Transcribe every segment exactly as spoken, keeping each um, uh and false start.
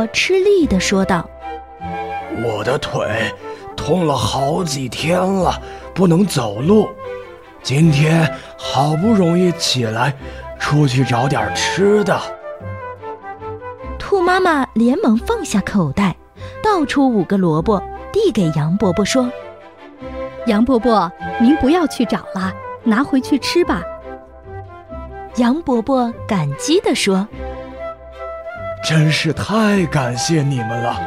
伯吃力地说道： 我的腿痛了好几天了，不能走路。今天好不容易起来，出去找点吃的。 兔妈妈连忙放下口袋，倒出五个萝卜，递给杨伯伯说： 杨伯伯，您不要去找了，拿回去吃吧。 杨伯伯感激地说： 真是太感谢你们了。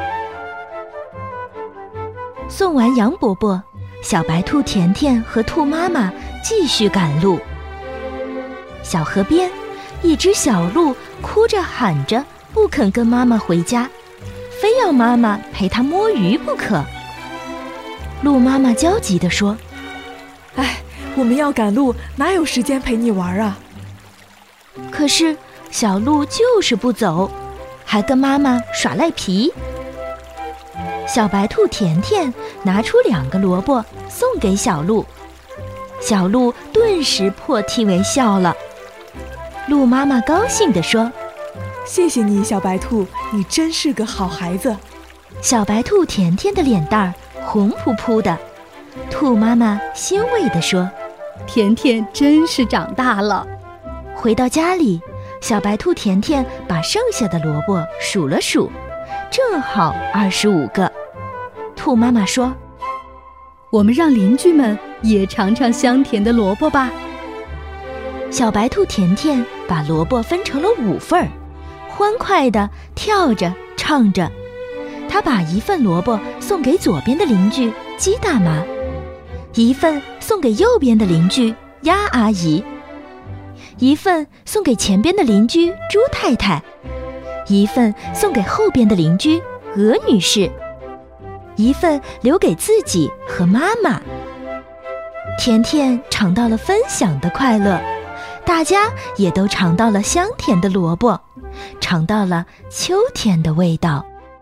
送完杨伯伯，小白兔甜甜和兔妈妈继续赶路。小河边，一只小鹿哭着喊着不肯跟妈妈回家，非要妈妈陪它摸鱼不可。鹿妈妈焦急地说： 哎，我们要赶路，哪有时间陪你玩啊？ 可是小鹿就是不走，还跟妈妈耍赖皮。小白兔甜甜拿出两个萝卜送给小鹿，小鹿顿时破涕为笑了。鹿妈妈高兴地说： 谢谢你，小白兔，你真是个好孩子。 小白兔甜甜的脸蛋儿红扑扑的，兔妈妈欣慰地说： 甜甜真是长大了。 回到家里，小白兔甜甜把剩下的萝卜数了数，正好二十五个。兔妈妈说： 我们让邻居们也尝尝香甜的萝卜吧。 小白兔甜甜把萝卜分成了五份儿，欢快地跳着唱着。他把一份萝卜送给左边的邻居鸡大妈，一份送给右边的邻居鸭阿姨，一份送给前边的邻居猪太太，一份送给后边的邻居鹅女士，一份留给自己和妈妈。甜甜尝到了分享的快乐，大家也都尝到了香甜的萝卜，尝到了秋天的味道。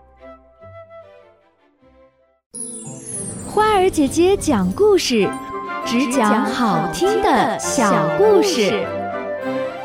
花儿姐姐讲故事，只讲好听的小故事。